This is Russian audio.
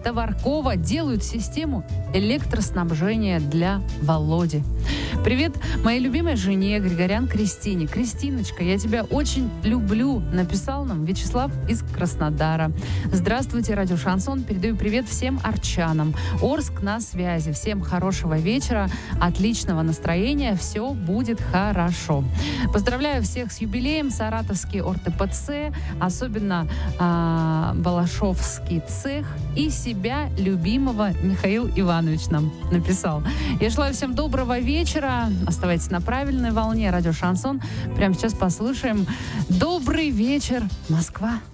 Товаркова делают систему электроснабжения для Володи. Привет моей любимой жене Григорян Кристине. Кристиночка, я тебя очень люблю, написал нам Вячеслав из Краснодара. Здравствуйте, радио Шансон. Передаю привет всем арчанам. Орск на связи. Всем хорошего вечера, отличного настроения. Все будет хорошо. Поздравляю всех с юбилеем. Саратовский ОРТПЦ, особенно Балашовский цех и себя любимого Михаил Иванович нам написал. Я желаю всем доброго вечера. Оставайтесь на правильной волне. Радио Шансон. Прямо сейчас послушаем «Добрый вечер, Москва».